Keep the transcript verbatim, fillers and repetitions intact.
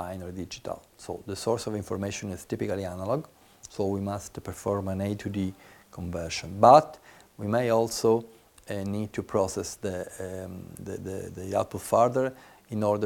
binary digital. So the source of information is typically analog, so we must perform an A to D conversion. But we may also uh, need to process the, um, the, the, the output further in order